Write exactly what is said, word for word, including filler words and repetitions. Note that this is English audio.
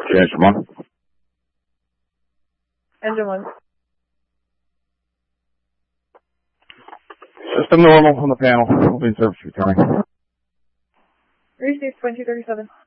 Engine one. Engine one. System normal from the panel. Will be in service returning. Received twenty thirty-seven.